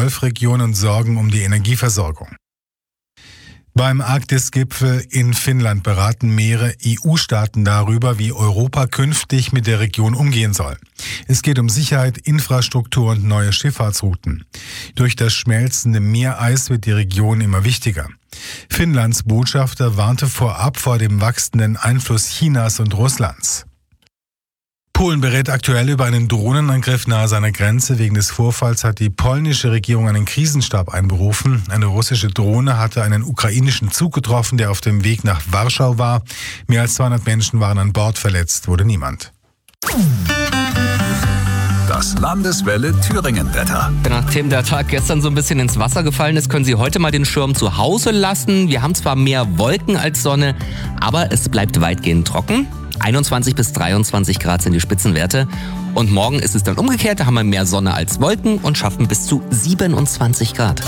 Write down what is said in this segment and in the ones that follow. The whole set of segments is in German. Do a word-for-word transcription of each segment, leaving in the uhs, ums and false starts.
Golfregion und sorgen um die Energieversorgung. Beim Arktis-Gipfel in Finnland beraten mehrere E U-Staaten darüber, wie Europa künftig mit der Region umgehen soll. Es geht um Sicherheit, Infrastruktur und neue Schifffahrtsrouten. Durch das schmelzende Meereis wird die Region immer wichtiger. Finnlands Botschafter warnte vorab vor dem wachsenden Einfluss Chinas und Russlands. Polen berät aktuell über einen Drohnenangriff nahe seiner Grenze. Wegen des Vorfalls hat die polnische Regierung einen Krisenstab einberufen. Eine russische Drohne hatte einen ukrainischen Zug getroffen, der auf dem Weg nach Warschau war. Mehr als zweihundert Menschen waren an Bord, verletzt wurde niemand. Das Landeswelle Thüringen-Wetter. Nachdem der Tag gestern so ein bisschen ins Wasser gefallen ist, können Sie heute mal den Schirm zu Hause lassen. Wir haben zwar mehr Wolken als Sonne, aber es bleibt weitgehend trocken. einundzwanzig bis dreiundzwanzig Grad sind die Spitzenwerte. Und morgen ist es dann umgekehrt, da haben wir mehr Sonne als Wolken und schaffen bis zu siebenundzwanzig Grad.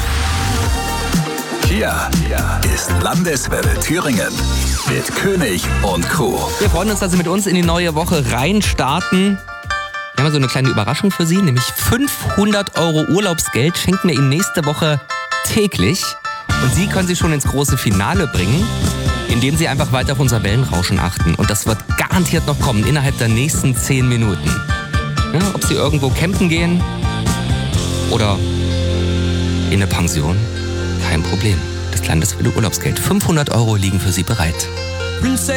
Hier, hier ist Landeswelle Thüringen mit König und Co. Wir freuen uns, dass Sie mit uns in die neue Woche reinstarten. Wir haben so eine kleine Überraschung für Sie, nämlich fünfhundert Euro Urlaubsgeld schenken wir Ihnen nächste Woche täglich. Und Sie können Sie schon ins große Finale bringen, indem Sie einfach weiter auf unser Wellenrauschen achten. Und das wird garantiert noch kommen, innerhalb der nächsten zehn Minuten. Ja, ob Sie irgendwo campen gehen oder in eine Pension, kein Problem. Das Landeswelle Urlaubsgeld, fünfhundert Euro liegen für Sie bereit.